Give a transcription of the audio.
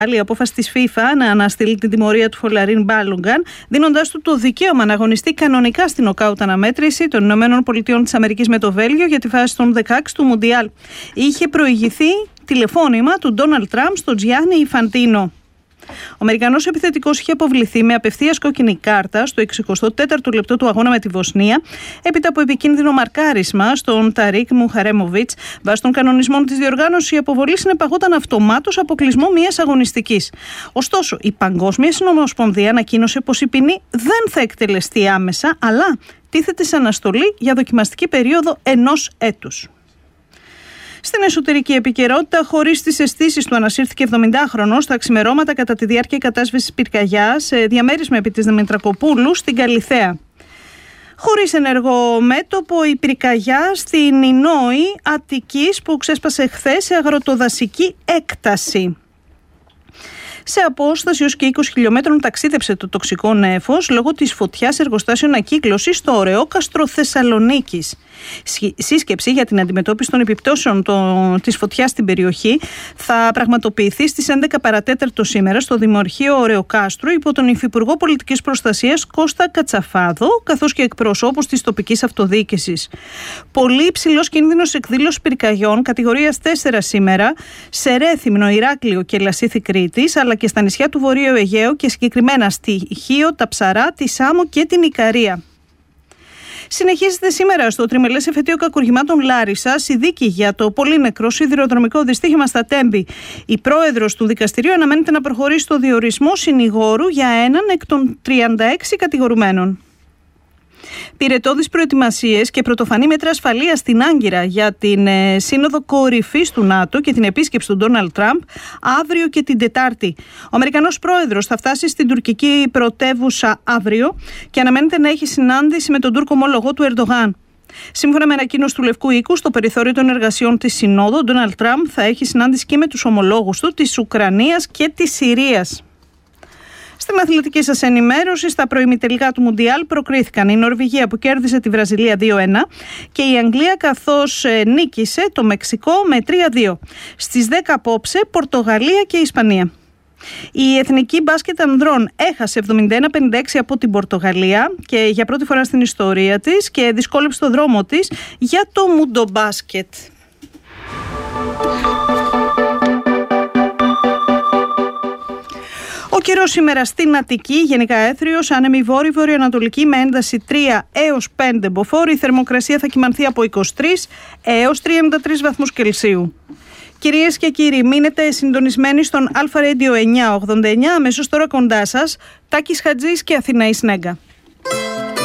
η απόφαση της FIFA να αναστείλει την τιμωρία του Φολαρίν Μπάλουγκαν, δίνοντάς του το δικαίωμα να αγωνιστεί κανονικά στην νοκάουτ αναμέτρηση των ΗΠΑ με το Βέλγιο για τη φάση των 16 του Μουντιάλ. Είχε προηγηθεί τηλεφώνημα του Ντόναλντ Τραμπ στον Τζιάννι Ινφαντίνο. Ο Αμερικανός επιθετικός είχε αποβληθεί με απευθείας κόκκινη κάρτα στο 64ο λεπτό του αγώνα με τη Βοσνία, έπειτα από επικίνδυνο μαρκάρισμα στον Ταρίκ Μουχαρέμοβιτς. Βάσει των κανονισμών της διοργάνωσης, η αποβολή συνεπαγόταν αυτομάτως αποκλεισμό μιας αγωνιστικής. Ωστόσο, η Παγκόσμια Συνομοσπονδία ανακοίνωσε πως η ποινή δεν θα εκτελεστεί άμεσα, αλλά τίθεται σε αναστολή για δοκιμαστική περίοδο 1 έτους. Στην εσωτερική επικαιρότητα, χωρίς τις αισθήσεις του, ανασύρθηκε 70χρονος στα ξημερώματα κατά τη διάρκεια κατάσβεσης πυρκαγιάς σε διαμέρισμα επί της Δημητρακοπούλου στην Καλιθέα. Χωρίς ενεργό μέτωπο, η πυρκαγιά στην Ινόη Αττικής που ξέσπασε χθες σε αγροτοδασική έκταση. Σε απόσταση ως και 20 χιλιόμετρων ταξίδεψε το τοξικό νέφος λόγω της φωτιάς εργοστάσιο ανακύκλωσης στο Ωρεόκαστρο Θεσσαλονίκης. Σύσκεψη για την αντιμετώπιση των επιπτώσεων της φωτιάς στην περιοχή θα πραγματοποιηθεί στις 11 παρατέταρτο σήμερα στο Δημαρχείο Ωρεοκάστρου υπό τον Υφυπουργό Πολιτικής Προστασίας Κώστα Κατσαφάδο, καθώς και εκπροσώπους της τοπικής αυτοδιοίκησης. Πολύ υψηλός κίνδυνος εκδήλωσης πυρκαγιών κατηγορίας 4 σήμερα σε Ρέθυμνο, Ηράκλειο και Λασίθι Κρήτης, αλλά και στα νησιά του Βορείου Αιγαίου και συγκεκριμένα στη Χίο, τα Ψαρά, τη Σάμο και την Ικαρία. Συνεχίζεται σήμερα στο τριμελές εφετείο κακουργημάτων Λάρισσας η δίκη για το πολύ νεκρό σιδηροδρομικό δυστύχημα στα Τέμπη. Η πρόεδρος του δικαστηρίου αναμένεται να προχωρήσει στο διορισμό συνηγόρου για έναν εκ των 36 κατηγορουμένων. Πυρετώδεις προετοιμασίες και πρωτοφανή μέτρα ασφαλείας στην Άγκυρα για την σύνοδο κορυφής του ΝΑΤΟ και την επίσκεψη του Ντόναλντ Τραμπ αύριο και την Τετάρτη. Ο Αμερικανός πρόεδρος θα φτάσει στην τουρκική πρωτεύουσα αύριο και αναμένεται να έχει συνάντηση με τον Τούρκο ομόλογο του Ερντογάν. Σύμφωνα με ανακοίνωση του Λευκού Οίκου, στο περιθώριο των εργασιών της Συνόδου, ο Ντόναλντ Τραμπ θα έχει συνάντηση και με τους ομολόγους του της Ουκρανίας και της Συρίας. Στην αθλητική σας ενημέρωση, στα προημιτελικά του Μουντιάλ προκρίθηκαν η Νορβηγία που κέρδισε τη Βραζιλία 2-1 και η Αγγλία καθώς νίκησε το Μεξικό με 3-2. Στις 10 απόψε Πορτογαλία και Ισπανία. Η εθνική μπάσκετ ανδρών έχασε 71-56 από την Πορτογαλία και για πρώτη φορά στην ιστορία της και δυσκόλεψε το δρόμο της για το μουντομπάσκετ. Ο καιρός σήμερα στην Αττική, γενικά έθριος, άνεμη βόρειο-βορειοανατολική με ένταση 3 έως 5 μποφόρ. Η θερμοκρασία θα κυμανθεί από 23 έως 33 βαθμούς Κελσίου. Κυρίες και κύριοι, μείνετε συντονισμένοι στον Αλφα Radio 989, αμέσως τώρα κοντά σας, Τάκης Χατζής και Αθηναής Νέγκα.